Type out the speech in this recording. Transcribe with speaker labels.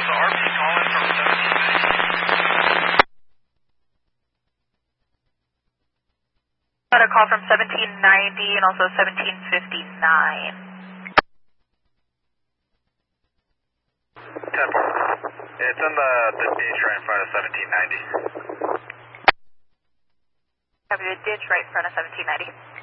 Speaker 1: was the RP calling from 1790.
Speaker 2: Got a call from 1790 and also 1759.
Speaker 1: 10-4. It's in the ditch right in front of 1790.
Speaker 2: Copy, the ditch right in front of 1790.